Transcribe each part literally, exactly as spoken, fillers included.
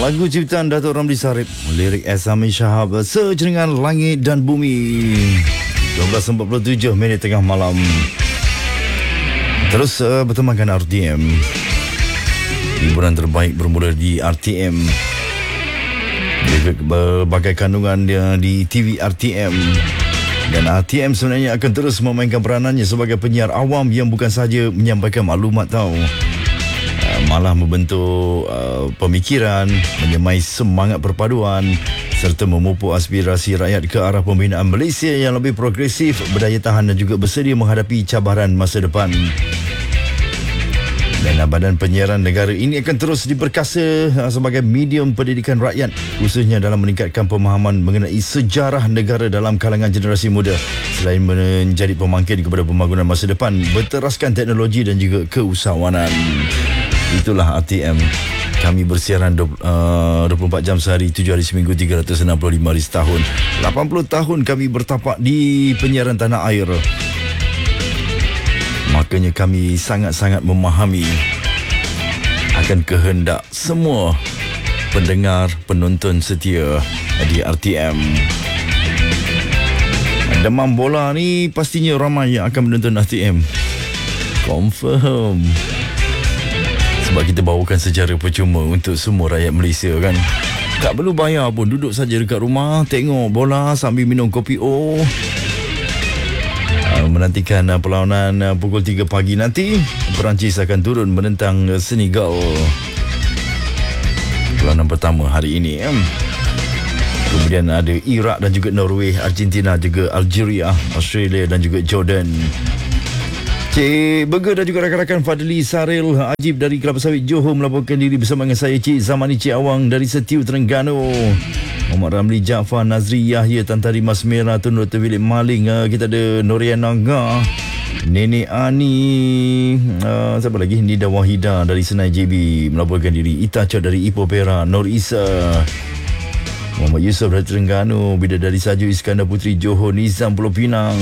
Lagu ciptaan Datuk Ramli Sarip, lirik S. Amin Shahab, Sejenengan Langit dan Bumi. dua belas empat puluh tujuh minit tengah malam. Terus uh, bertemankan R T M. Hiburan terbaik bermula di R T M. Juga berbagai kandungan dia di T V R T M. Dan R T M sebenarnya akan terus memainkan peranannya sebagai penyiar awam yang bukan sahaja menyampaikan maklumat tau, uh, malah membentuk uh, pemikiran, menyemai semangat perpaduan serta memupuk aspirasi rakyat ke arah pembinaan Malaysia yang lebih progresif, berdaya tahan dan juga bersedia menghadapi cabaran masa depan. Dan badan penyiaran negara ini akan terus diperkasa sebagai medium pendidikan rakyat, khususnya dalam meningkatkan pemahaman mengenai sejarah negara dalam kalangan generasi muda, selain menjadi pemangkin kepada pembangunan masa depan berteraskan teknologi dan juga keusahawanan. Itulah R T M. Kami bersiaran dua puluh empat jam sehari, tujuh hari seminggu, tiga ratus enam puluh lima hari setahun. lapan puluh tahun kami bertapak di penyiaran tanah air. Makanya kami sangat-sangat memahami akan kehendak semua pendengar, penonton setia di R T M. Demam bola ni pastinya ramai yang akan menonton R T M. Confirm. Sebab kita bawakan secara percuma untuk semua rakyat Malaysia kan. Tak perlu bayar pun, duduk saja dekat rumah, tengok bola sambil minum kopi O. Menantikan perlawanan pukul tiga pagi nanti. Perancis akan turun menentang Senegal. Perlawanan pertama hari ini. Kemudian ada Iraq dan juga Norway, Argentina, juga Algeria, Australia dan juga Jordan. Cik Burger dan juga rakan-rakan Fadli Saril Ajib dari Kelapa Sawit Johor melaporkan diri bersama dengan saya, Cik Zamani Cik Awang dari Setiu Terengganu. Muhammad Ramli Jaafar, Nazri Yahya, Tan Tari Mas Merah, Tun Doktor Bilik Maling. Uh, kita ada Norian Naga, Nenek Ani, uh, siapa lagi? Nida Wahida dari Senai J B melaporkan diri. Ita Chot dari Ipoh Perak, Nur Isa, Muhammad Yusof dari Terengganu, Bidadari Saju Iskandar Putri Johor, Nizam Pulau Pinang,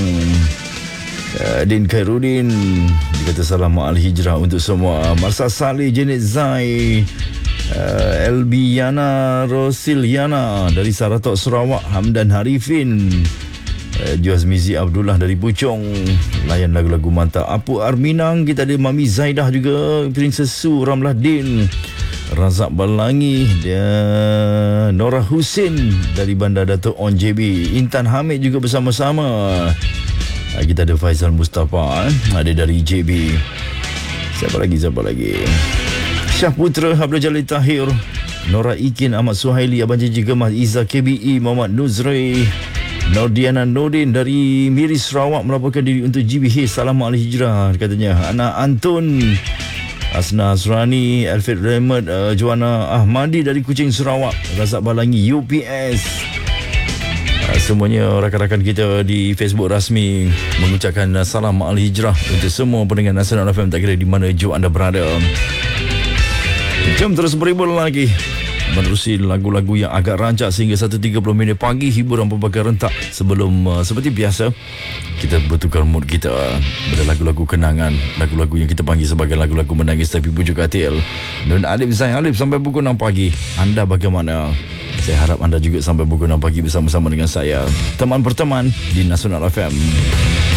uh, Din Khairuddin, dia kata salam ma'al hijrah untuk semua. Marsa Saleh, Janet Zai, Uh, Elbiana Rosiliana dari Saratok Sarawak, Hamdan Harifin, uh, Juazmizi Abdullah dari Puchong, layan lagu-lagu mantap. Apu Arminang, kita ada Mami Zaidah juga, Princess Su Ramlah Din, Razak Balangi, dia Nora Husin dari Bandar Datuk On J B, Intan Hamid juga bersama-sama. uh, Kita ada Faizal Mustafa, eh? ada dari J B. Siapa lagi, siapa lagi? Syah Putra, Abdul Jalil Tahir, Nora Ikin, Ahmad Suhaili, Abang Jiji Gemas, Iza K B E, Muhammad Nuzri, Nordiana Nordin dari Miri Sarawak melaporkan diri untuk G B H. Salam ma'al hijrah katanya. Anak Antun, Asna Asrani, Alfred Rahmat, uh, Joanna Ahmadi dari Kuching Sarawak, Razak Balangi U P S. Uh, semuanya rakan-rakan kita di Facebook rasmi mengucapkan uh, salam ma'al hijrah untuk semua pendengar Nasional F M, tak kira di mana jo anda berada. Jom terus berhibur lagi menerusi lagu-lagu yang agak rancak sehingga satu tiga puluh minit pagi, hiburan pelbagai rentak. Sebelum uh, seperti biasa kita bertukar mood kita pada lagu-lagu kenangan, lagu-lagu yang kita panggil sebagai lagu-lagu menangis tapi pujuk katil. Dan Alif saya Alif sampai pukul enam pagi. Anda bagaimana? Saya harap anda juga sampai pukul enam pagi bersama-sama dengan saya, teman berteman di Nasional F M.